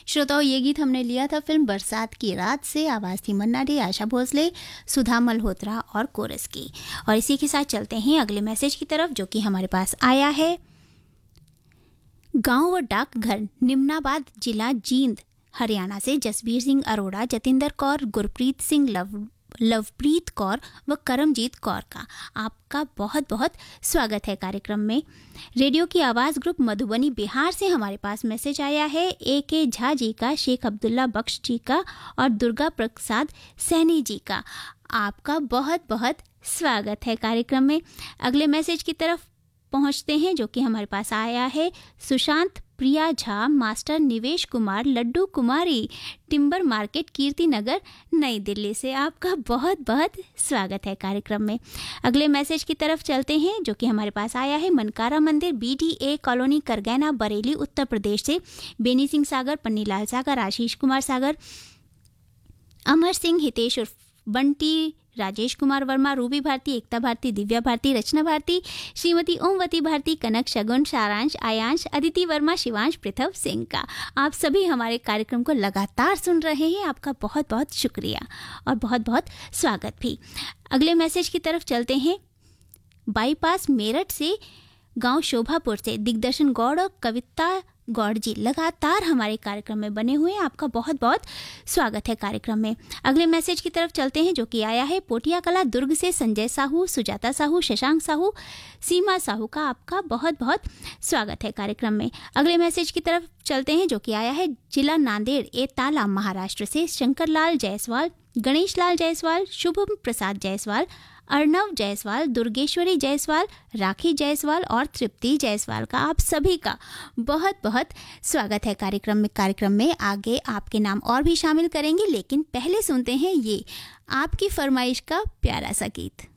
श्रोताओं, ये गीत हमने लिया था फिल्म बरसात की रात से। आवाज़ थी मन्ना डे, आशा भोसले, सुधा मल्होत्रा और कोरस की। और इसी के साथ चलते हैं अगले मैसेज की तरफ, जो कि हमारे पास आया है। गांव व डाकघर, निम्नाबाद, जिला जींद, हरियाणा से जसबीर सिंह अरोड़ा, जतिंदर कौर, गुरप्रीत सिंह, लवप्रीत कौर व करमजीत कौर का आपका बहुत बहुत स्वागत है कार्यक्रम में। रेडियो की आवाज़ ग्रुप मधुबनी बिहार से हमारे पास मैसेज आया है। A.K. झा जी का, शेख अब्दुल्ला बख्श जी का और दुर्गा प्रसाद सैनी जी का आपका बहुत बहुत स्वागत है कार्यक्रम में। अगले मैसेज की तरफ पहुंचते हैं, जो कि हमारे पास आया है। सुशांत प्रिया झा, मास्टर निवेश कुमार, लड्डू कुमारी, टिम्बर मार्केट, कीर्ति नगर, नई दिल्ली से आपका बहुत बहुत स्वागत है कार्यक्रम में। अगले मैसेज की तरफ चलते हैं, जो कि हमारे पास आया है। मनकारा मंदिर, BDA कॉलोनी, करगैना, बरेली, उत्तर प्रदेश से बेनी सिंह सागर, पन्नीलाल सागर, आशीष कुमार सागर, अमर सिंह, हितेश उर्फ बंटी, राजेश कुमार वर्मा, रूबी भारती, एकता भारती, दिव्या भारती, रचना भारती, श्रीमती ओमवती भारती, कनक, शगुन, सारांश, आयांश, अदिति वर्मा, शिवांश, पृथव सिंह का आप सभी हमारे कार्यक्रम को लगातार सुन रहे हैं। आपका बहुत बहुत शुक्रिया और बहुत बहुत स्वागत भी। अगले मैसेज की तरफ चलते हैं। बाईपास मेरठ से, गांव शोभापुर से दिग्दर्शन गौड़ और कविता गौड़ जी लगातार हमारे कार्यक्रम में बने हुए हैं। आपका बहुत बहुत स्वागत है कार्यक्रम में। अगले मैसेज की तरफ चलते हैं, जो कि आया है पोटिया कला, दुर्ग से संजय साहू, सुजाता साहू, शशांक साहू, सीमा साहू का आपका बहुत बहुत स्वागत है कार्यक्रम में। अगले मैसेज की तरफ चलते हैं, जो कि आया है जिला नांदेड़, ताला, महाराष्ट्र से शंकरलाल जायसवाल, गणेश लाल जायसवाल, शुभम प्रसाद जायसवाल, अर्णव जायसवाल, दुर्गेश्वरी जायसवाल, राखी जायसवाल और तृप्ति जायसवाल का आप सभी का बहुत बहुत स्वागत है कार्यक्रम में आगे आपके नाम और भी शामिल करेंगे, लेकिन पहले सुनते हैं ये आपकी फरमाइश का प्यारा सा गीत।